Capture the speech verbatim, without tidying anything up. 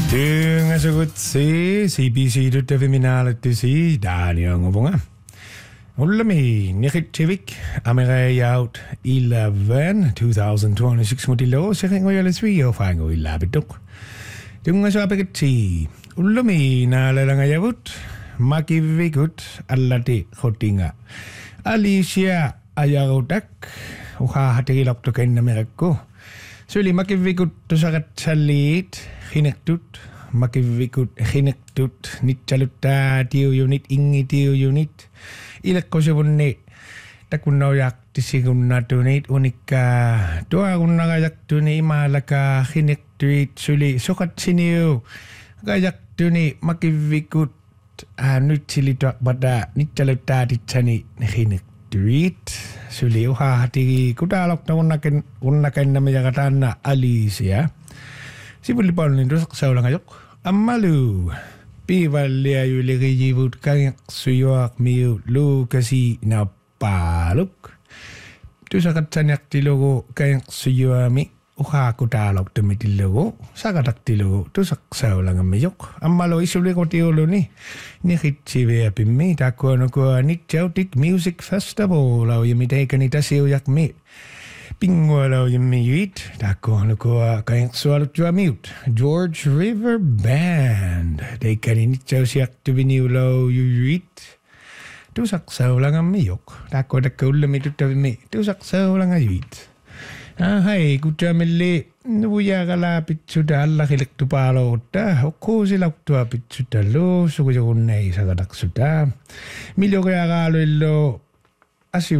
Tunga sugutsi C B C tuttaviminaalattusi Daanianguvunga. Ullami Nikitchivik Amirayaut eleven two thousand twenty-six mutilo sekingoyale three fango ilabituk. Tunga sapagati Ullami nalalangayavut Makivikut Allati Hotinga Alicia Ayagotak Uha hatigilok to ken Ameriko. Suli makivikut tusakat salit hinektut makivikut hinektut nitchalutta tiu unit ingi tiu unit ilakko se vunne takunno yaktisigunna tunit unikka tuagunna gayaktuni malaka hinektuit suli sokat siniu gayaktuni makivikut anutilita bada nitchalutta titsani hinek Tweet suli uha hati kutalok na unaken unaken na majakatana Alicia si pulipon nindo sa ulang ayok amalu pivalia yuligi jibut kang suyok miu lu kasi na paluk tu sakat sanyak tilogo kang suyami uha kutalok tumitilogo sakatak tilogo tu sak sa ulang ayok amalo isuli ko tiolo ni ni hitsive pimmi takko no ko Nitchautik Music Festival lau yemi tekanita siuyak mi pingwa lau yemi yuit takko no ko kayang sualut jua mute George River Band tekani Nitchau siak tubiniu lau yuit tu sak sa ulang amiyok takko takko ulami tutavimi tu sak sa ulang ayuit ah hai kutamille nuya kala pitsuda alla hilek tupalo ta okko sila tua pitsuda lo sugo nei sagadak suda milyo kaya kalo illo asi